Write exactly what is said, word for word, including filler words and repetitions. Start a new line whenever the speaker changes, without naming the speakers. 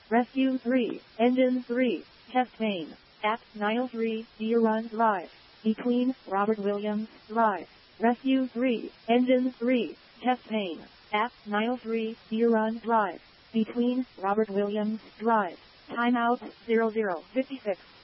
Rescue three, Engine three, Test main. At Nile three, Deer Run Drive. Between Robert Williams Drive. Rescue three, Engine three, Test main. At Nile three, Deer Run Drive. Between Robert Williams Drive. Timeout zero zero fifty-six.